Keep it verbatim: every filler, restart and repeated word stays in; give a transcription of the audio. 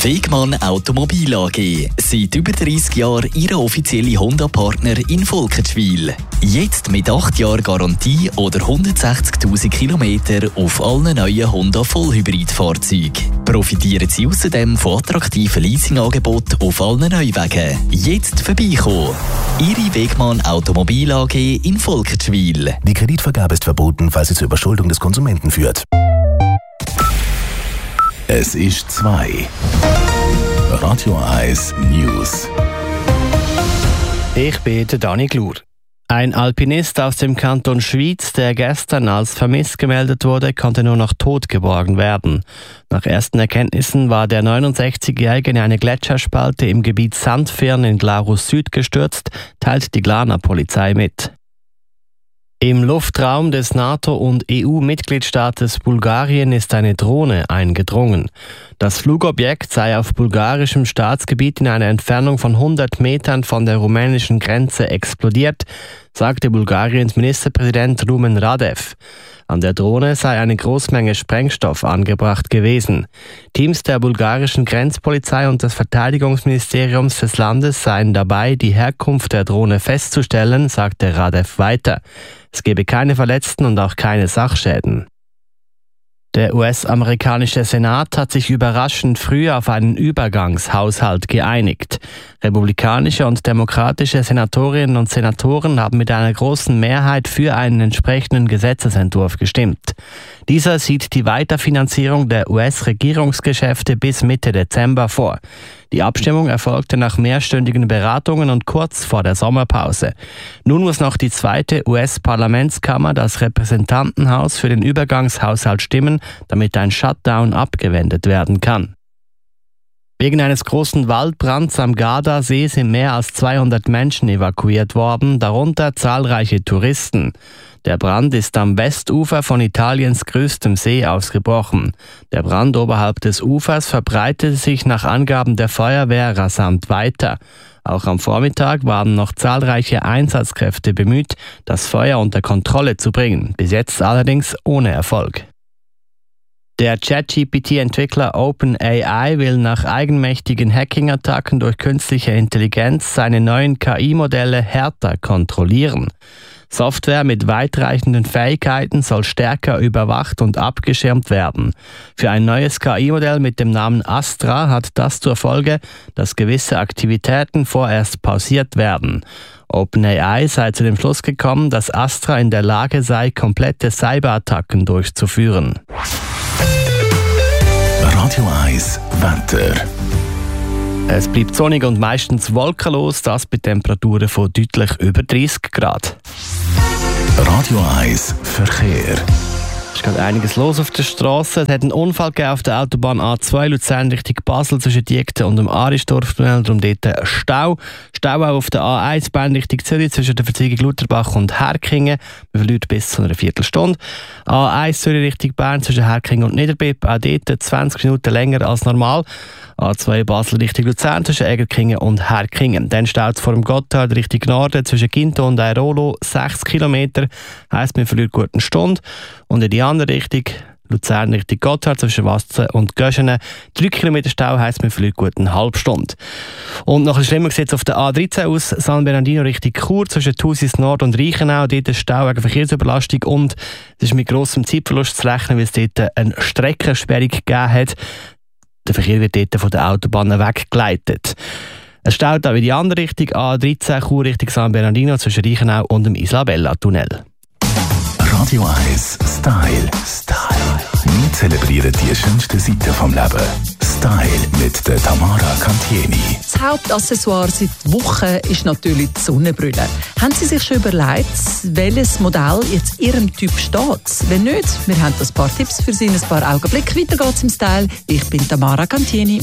Wegmann Automobil A G. Seit über dreissig Jahren Ihr offizieller Honda-Partner in Volkenschwil. Jetzt mit acht Jahren Garantie oder hundertsechzigtausend Kilometer auf allen neuen Honda Vollhybrid-Fahrzeugen. Profitieren Sie außerdem von attraktiven Leasingangeboten auf allen Neuwagen. Jetzt vorbeikommen. Ihre Wegmann Automobil A G in Volkenschwil. Die Kreditvergabe ist verboten, falls sie zur Überschuldung des Konsumenten führt. Es ist zwei. Radio eins News. Ich bin der Dani Glur. Ein Alpinist aus dem Kanton Schwyz, der gestern als vermisst gemeldet wurde, konnte nur noch tot geborgen werden. Nach ersten Erkenntnissen war der neunundsechzigjährige in eine Gletscherspalte im Gebiet Sandfirn in Glarus Süd gestürzt, teilt die Glarner Polizei mit. Im Luftraum des NATO- und E U-Mitgliedstaates Bulgarien ist eine Drohne eingedrungen. Das Flugobjekt sei auf bulgarischem Staatsgebiet in einer Entfernung von hundert Metern von der rumänischen Grenze explodiert, sagte Bulgariens Ministerpräsident Rumen Radev. An der Drohne sei eine Großmenge Sprengstoff angebracht gewesen. Teams der bulgarischen Grenzpolizei und des Verteidigungsministeriums des Landes seien dabei, die Herkunft der Drohne festzustellen, sagte Radev weiter. Es gebe keine Verletzten und auch keine Sachschäden. Der U S-amerikanische Senat hat sich überraschend früh auf einen Übergangshaushalt geeinigt. Republikanische und demokratische Senatorinnen und Senatoren haben mit einer großen Mehrheit für einen entsprechenden Gesetzesentwurf gestimmt. Dieser sieht die Weiterfinanzierung der U S-Regierungsgeschäfte bis Mitte Dezember vor. Die Abstimmung erfolgte nach mehrstündigen Beratungen und kurz vor der Sommerpause. Nun muss noch die zweite U S-Parlamentskammer, das Repräsentantenhaus, für den Übergangshaushalt stimmen, damit ein Shutdown abgewendet werden kann. Wegen eines großen Waldbrands am Gardasee sind mehr als zweihundert Menschen evakuiert worden, darunter zahlreiche Touristen. Der Brand ist am Westufer von Italiens größtem See ausgebrochen. Der Brand oberhalb des Ufers verbreitete sich nach Angaben der Feuerwehr rasant weiter. Auch am Vormittag waren noch zahlreiche Einsatzkräfte bemüht, das Feuer unter Kontrolle zu bringen, bis jetzt allerdings ohne Erfolg. Der ChatGP T-Entwickler OpenAI will nach eigenmächtigen Hacking-Attacken durch künstliche Intelligenz seine neuen K I-Modelle härter kontrollieren. Software mit weitreichenden Fähigkeiten soll stärker überwacht und abgeschirmt werden. Für ein neues K I-Modell mit dem Namen Astra hat das zur Folge, dass gewisse Aktivitäten vorerst pausiert werden. OpenAI sei zu dem Schluss gekommen, dass Astra in der Lage sei, komplette Cyberattacken durchzuführen. Radio eins Wetter. Es bleibt sonnig und meistens wolkenlos, das bei Temperaturen von deutlich über dreissig Grad. Radio eins Verkehr. Es ist gerade einiges los auf der Straße. Es hat einen Unfall gegeben auf der Autobahn A zwei Luzern Richtung Basel zwischen Diekten und dem Aristorftunnel. Darum dort ein Stau. Stau auch auf der A eins Bahn Richtung Zürich zwischen der Verzweigung Lutherbach und Herkingen. Man verliert bis zu einer Viertelstunde. A eins Zürich Richtung Bern zwischen Herkingen und Niederbipp. Auch dort zwanzig Minuten länger als normal. A zwei Basel Richtung Luzern zwischen Egerkingen und Herkingen. Dann staut es vor dem Gotthard Richtung Norden zwischen Ginto und Airolo sechs Kilometer. Heisst, man verliert gut eine Stunde. Und in die andere Richtung, Luzern Richtung Gotthard zwischen Watzen und Göschenen, drei Kilometer Stau heisst, man verliert gut eine halbe Stunde. Und noch ein schlimmer sieht es auf der A dreizehn aus, San Bernardino Richtung Chur zwischen Thusis Nord und Reichenau. Dort ist Stau wegen Verkehrsüberlastung und es ist mit grossem Zeitverlust zu rechnen, weil es dort eine Streckensperrung gegeben hat. Der Verkehr wird dort von der Autobahn weggeleitet. Es staut auch in die andere Richtung, A dreizehn Chur Richtung San Bernardino zwischen Reichenau und dem Isabella-Tunnel. Radio eins Style. Style. Wir zelebrieren die schönsten Seiten vom Leben. Style mit der Tamara Cantieni. Das Hauptaccessoire seit Wochen ist natürlich die Sonnenbrille. Haben Sie sich schon überlegt, welches Modell jetzt Ihrem Typ steht? Wenn nicht, wir haben ein paar Tipps für Sie in ein paar Augenblicken. Weiter geht's im Style. Ich bin Tamara Cantieni.